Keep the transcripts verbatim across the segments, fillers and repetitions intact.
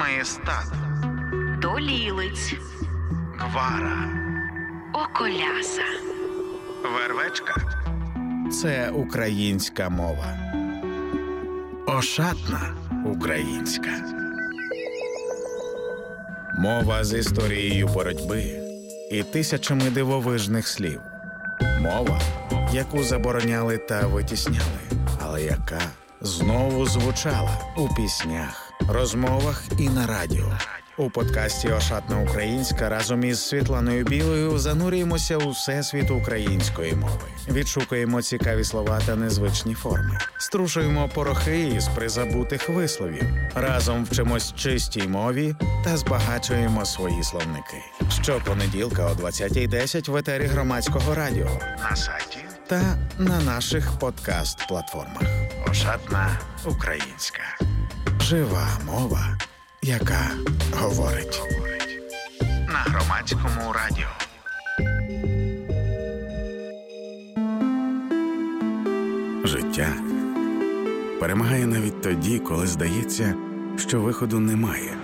Маєстат, Долілиць, Гвара, Околяса. Вервечка. Це українська мова. Ошатна українська. Мова з історією боротьби і тисячами дивовижних слів. Мова, яку забороняли та витісняли, але яка знову звучала у піснях, розмовах і на радіо. У подкасті «Ошатна українська» разом із Світланою Білою занурюємося у всесвіт української мови. Відшукуємо цікаві слова та незвичні форми. Струшуємо порохи із призабутих висловів. Разом вчимось чистій мові та збагачуємо свої словники. Щопонеділка о двадцятій десять в етері Громадського радіо, На сайті та на наших подкаст-платформах. «Ошатна українська». Жива мова, яка говорить. На Громадському радіо. Життя перемагає навіть тоді, коли здається, що виходу немає.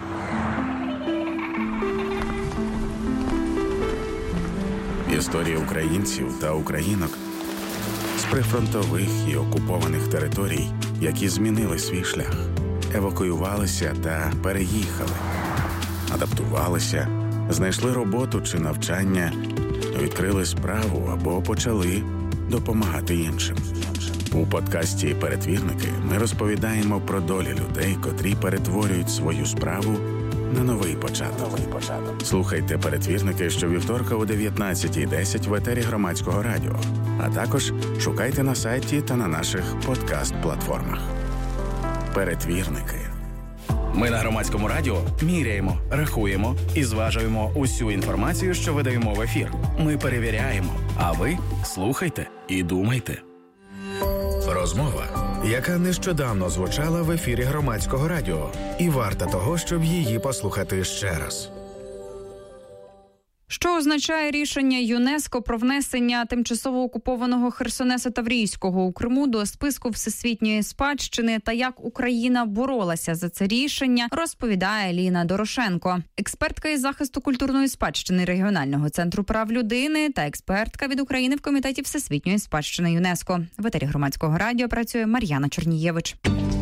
Історії українців та українок з прифронтових і окупованих територій, які змінили свій шлях, евакуювалися та переїхали, адаптувалися, знайшли роботу чи навчання, відкрили справу або почали допомагати іншим. У подкасті «Перетвірники» ми розповідаємо про долі людей, котрі перетворюють свою справу на новий початок. Слухайте «Перетвірники» щовівторка о дев'ятнадцятій десять в етері Громадського радіо, а також шукайте на сайті та на наших подкаст-платформах. Перетвірники. Ми на Громадському радіо міряємо, рахуємо і зважуємо усю інформацію, що видаємо в ефір. Ми перевіряємо, а ви слухайте і думайте. Розмова, яка нещодавно звучала в ефірі Громадського радіо, і варта того, щоб її послухати ще раз. Що означає рішення ЮНЕСКО про внесення тимчасово окупованого Херсонеса Таврійського у Криму до списку всесвітньої спадщини та як Україна боролася за це рішення, розповідає Ліна Дорошенко, експертка із захисту культурної спадщини Регіонального центру прав людини та експертка від України в Комітеті всесвітньої спадщини ЮНЕСКО. В етері Громадського радіо працює Мар'яна Чорнієвич.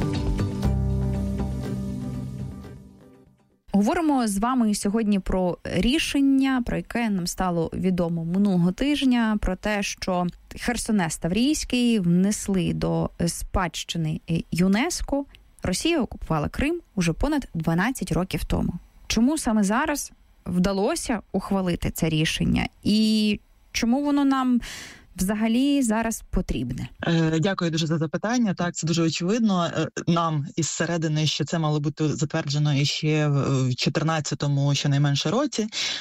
Говоримо з вами сьогодні про рішення, про яке нам стало відомо минулого тижня, про те, що Херсонес Таврійський внесли до спадщини ЮНЕСКО. Росія окупувала Крим уже понад дванадцять років тому. Чому саме зараз вдалося ухвалити це рішення? І чому воно нам взагалі зараз потрібне? Дякую дуже за запитання. Так, це дуже очевидно нам із середини, що це мало бути затверджено іще в чотирнадцятому щонайменше році.